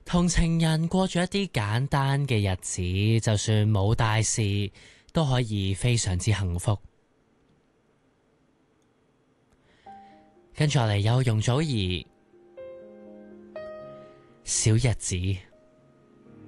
同情人過住一啲簡單嘅日子，就算冇大事，都可以非常之幸福。跟住落嚟有容祖兒小日子。